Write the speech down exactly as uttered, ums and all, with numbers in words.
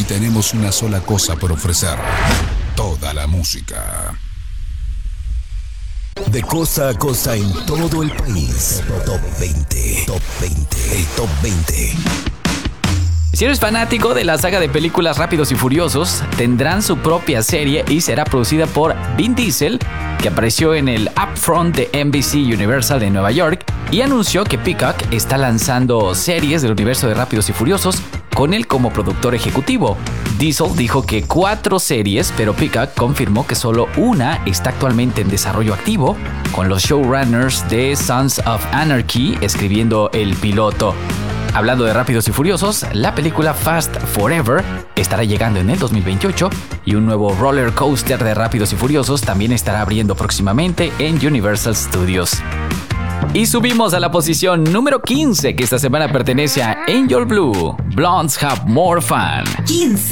tenemos una sola cosa por ofrecer: toda la música. De costa a costa en todo el país. Top veinte. Top veinte. El Top veinte. Si eres fanático de la saga de películas Rápidos y Furiosos, tendrán su propia serie y será producida por Vin Diesel, que apareció en el Upfront de N B C Universal de Nueva York y anunció que Peacock está lanzando series del universo de Rápidos y Furiosos con él como productor ejecutivo. Diesel dijo que cuatro series, pero Peacock confirmó que solo una está actualmente en desarrollo activo, con los showrunners de Sons of Anarchy escribiendo el piloto. Hablando de Rápidos y Furiosos, la película Fast Forever estará llegando en el dos mil veintiocho y un nuevo roller coaster de Rápidos y Furiosos también estará abriendo próximamente en Universal Studios. Y subimos a la posición número quince, que esta semana pertenece a Angel Blue. Blondes Have More Fun. quince.